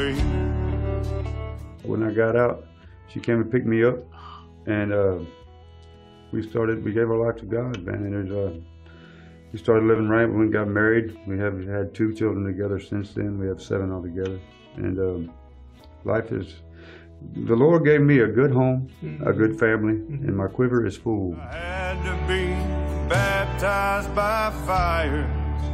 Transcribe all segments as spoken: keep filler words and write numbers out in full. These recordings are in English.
When I got out, she came and picked me up, and uh, we started, we gave our life to God, man, and it was, uh, we started living right when we got married. We have had two children together since then. We have seven altogether, and um, life is, the Lord gave me a good home, mm-hmm. a good family, mm-hmm. and my quiver is full. I had to be baptized by fire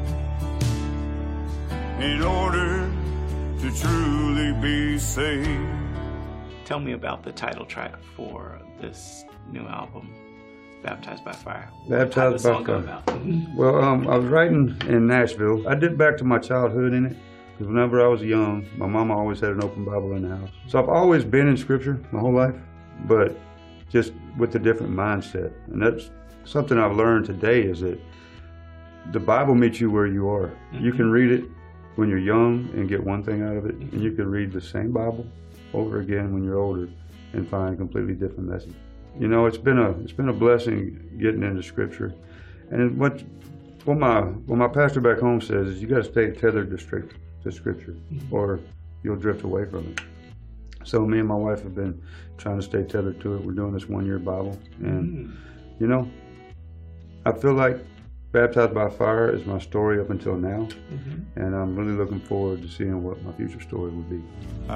in order to truly be saved. Tell me about the title track for this new album, Baptized by Fire. Baptized by Fire. About? Well, um, I was writing in Nashville. I did back to my childhood in it, because whenever I was young, my mama always had an open Bible in the house. So I've always been in Scripture my whole life, but just with a different mindset. And that's something I've learned today, is that the Bible meets you where you are. Mm-hmm. You can read it when you're young and get one thing out of it, and you can read the same Bible over again when you're older and find a completely different message. You know, it's been a it's been a blessing getting into Scripture, and what what my what my pastor back home says is you got to stay tethered to Scripture, to Scripture, mm-hmm. or you'll drift away from it. So me and my wife have been trying to stay tethered to it. We're doing this one-year Bible, and mm. you know, I feel like Baptized by Fire is my story up until now, mm-hmm. and I'm really looking forward to seeing what my future story would be.